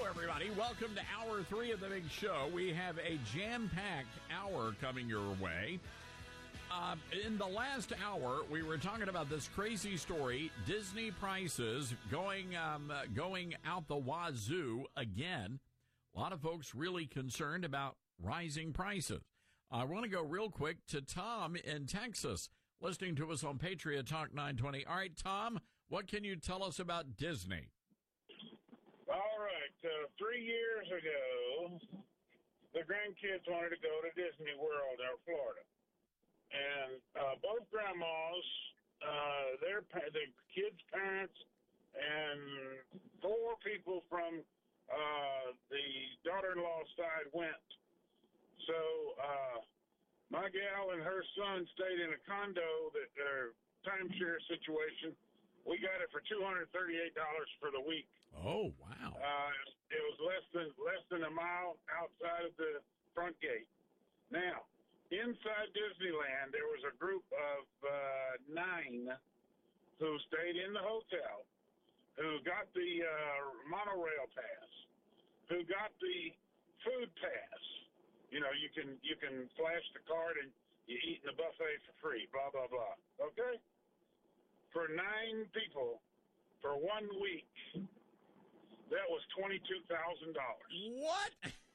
everybody. Welcome to Hour 3 of the Big Show. We have a jam-packed hour coming your way. In the last hour, we were talking about this crazy story, Disney prices going out the wazoo again. A lot of folks really concerned about rising prices. I want to go real quick to Tom in Texas, listening to us on Patriot Talk 920. All right, Tom, what can you tell us about Disney? All right. 3 years ago, the grandkids wanted to go to Disney World in Florida. And both grandmas, the kids' parents, and 4 people from the daughter-in-law side went. So my gal and her son stayed in a condo, that their timeshare situation. We got it for $238 for the week. Oh, wow. It was less than a mile outside of the front gate. Now, inside Disneyland, there was a group of 9 who stayed in the hotel, who got the monorail pass, who got the food pass. You know, you can flash the card and you eat in the buffet for free, blah, blah, blah. Okay? For 9 people for 1 week, that was $22,000. What?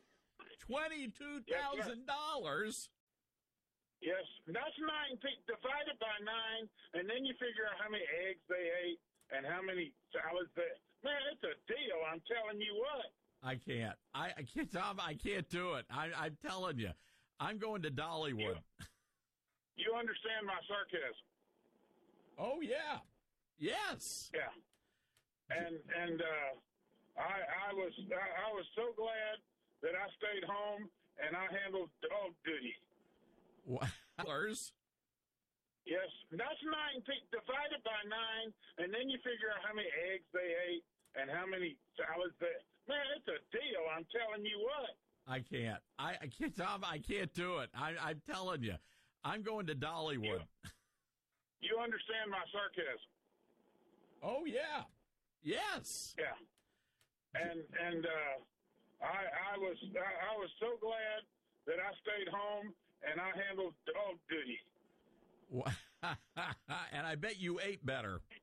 $22,000? Yes, that's 9 people divided by 9, and then you figure out how many eggs they ate and how many salads they. Man, it's a deal. I'm telling you what. I can't. I can't, Tom. I can't do it. I'm telling you. I'm going to Dollywood. You understand my sarcasm? Oh yeah. Yes. Yeah. And I was so glad that I stayed home and I handled dog duty. $. Yes, that's 9 people divided by 9, and then you figure out how many eggs they ate and how many salads they. Man, it's a deal. I'm telling you what. I can't. I can't, Tom. I can't do it. I'm telling you. I'm going to Dollywood. You understand my sarcasm? Oh yeah. Yes. Yeah. And I was so glad that I stayed home and I handled dog duty. And I bet you ate better.